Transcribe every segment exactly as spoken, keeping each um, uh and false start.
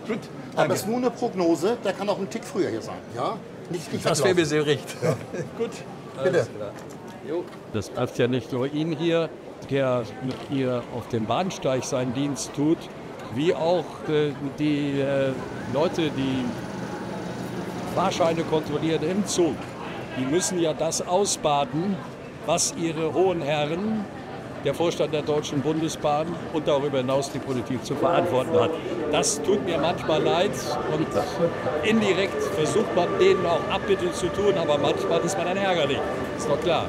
Gut, aber es ist nur eine Prognose, der kann auch ein Tick früher hier sein. Ja? Nicht, nicht das wäre mir sehr recht. Ja. Gut, bitte. Das trifft ja nicht nur ihn hier, der hier auf dem Bahnsteig seinen Dienst tut, wie auch äh, die äh, Leute, die Fahrscheine kontrollieren im Zug. Die müssen ja das ausbaden, was ihre hohen Herren, der Vorstand der Deutschen Bundesbahn und darüber hinaus die Politik zu verantworten hat. Das tut mir manchmal leid und indirekt versucht man denen auch Abbitte zu tun, aber manchmal ist man dann ärgerlich, ist doch klar.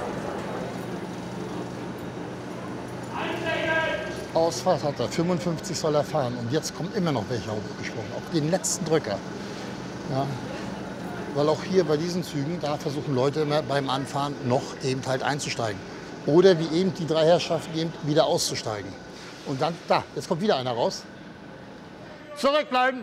Ausfahrt hat er, fünfundfünfzig soll er fahren und jetzt kommen immer noch welche hochgesprungen, auf den letzten Drücker. Ja. Weil auch hier bei diesen Zügen, da versuchen Leute immer beim Anfahren noch eben halt einzusteigen. Oder wie eben die drei Herrschaften eben wieder auszusteigen. Und dann, da, jetzt kommt wieder einer raus. Zurückbleiben!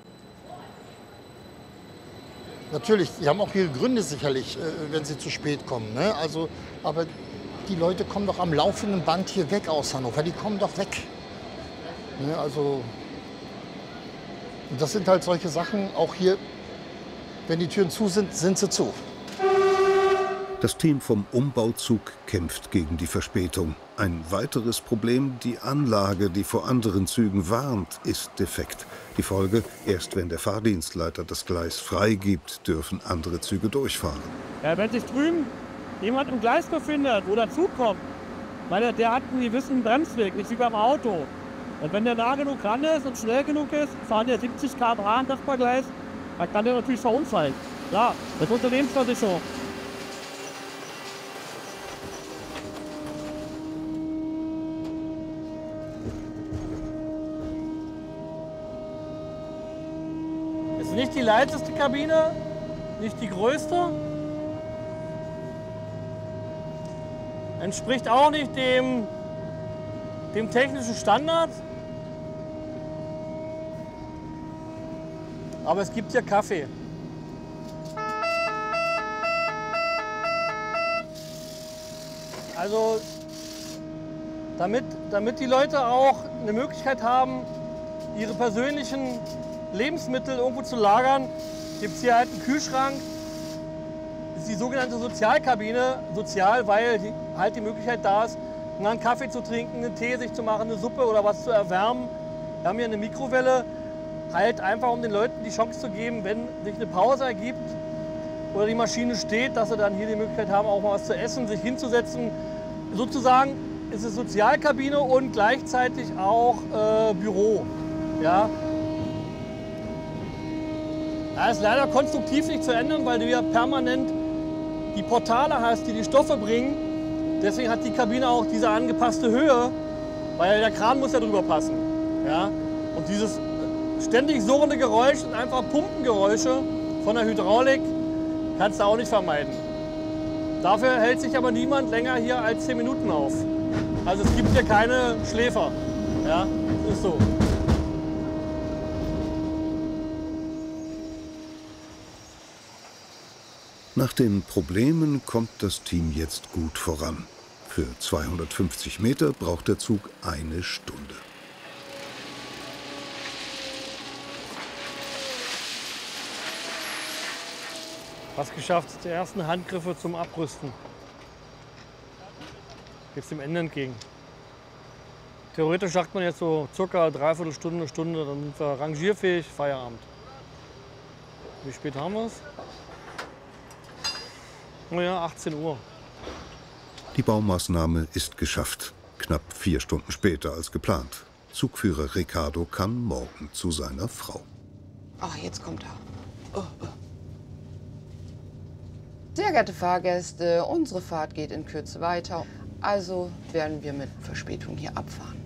Natürlich, die haben auch ihre Gründe sicherlich, wenn sie zu spät kommen. Ne? Also, aber die Leute kommen doch am laufenden Band hier weg aus Hannover. Die kommen doch weg. Ne? Also, und das sind halt solche Sachen, auch hier, wenn die Türen zu sind, sind sie zu. Das Team vom Umbauzug kämpft gegen die Verspätung. Ein weiteres Problem, die Anlage, die vor anderen Zügen warnt, ist defekt. Die Folge, erst wenn der Fahrdienstleiter das Gleis freigibt, dürfen andere Züge durchfahren. Ja, wenn sich drüben jemand im Gleis befindet, wo der Zug kommt, meine, der hat einen gewissen Bremsweg, nicht wie beim Auto. Und wenn der nah genug ran ist und schnell genug ist, fahren der siebzig Kilometer pro Stunde an das Gleis, dann kann der natürlich verunfallen. Klar, das ist Unternehmensversicherung. Es ist nicht die leiseste Kabine, nicht die größte. Entspricht auch nicht dem, dem technischen Standard. Aber es gibt hier Kaffee. Also damit, damit die Leute auch eine Möglichkeit haben, ihre persönlichen Lebensmittel irgendwo zu lagern, gibt es hier halt einen Kühlschrank. Das ist die sogenannte Sozialkabine. Sozial, weil die, halt die Möglichkeit da ist, einen Kaffee zu trinken, einen Tee sich zu machen, eine Suppe oder was zu erwärmen. Wir haben hier eine Mikrowelle. Halt einfach, um den Leuten die Chance zu geben, wenn sich eine Pause ergibt oder die Maschine steht, dass sie dann hier die Möglichkeit haben, auch mal was zu essen, sich hinzusetzen. Sozusagen ist es Sozialkabine und gleichzeitig auch äh, Büro. Ja. Das ist leider konstruktiv nicht zu ändern, weil du ja permanent die Portale hast, die die Stoffe bringen. Deswegen hat die Kabine auch diese angepasste Höhe, weil der Kran muss ja drüber passen. Ja. Und dieses ständig surrende Geräusch und einfach Pumpengeräusche von der Hydraulik kannst du auch nicht vermeiden. Dafür hält sich aber niemand länger hier als zehn Minuten auf. Also es gibt hier keine Schläfer. Ja, das ist so. Nach den Problemen kommt das Team jetzt gut voran. Für zweihundertfünfzig Meter braucht der Zug eine Stunde. Fast geschafft, die ersten Handgriffe zum Abrüsten. Jetzt dem Ende entgegen. Theoretisch sagt man jetzt so circa dreiviertel Stunde, Stunde, dann sind wir rangierfähig, Feierabend. Wie spät haben wir es? Naja, achtzehn Uhr. Die Baumaßnahme ist geschafft. Knapp vier Stunden später als geplant. Zugführer Ricardo kann morgen zu seiner Frau. Ach, jetzt kommt er. Oh, oh. Sehr geehrte Fahrgäste, unsere Fahrt geht in Kürze weiter. Also werden wir mit Verspätung hier abfahren.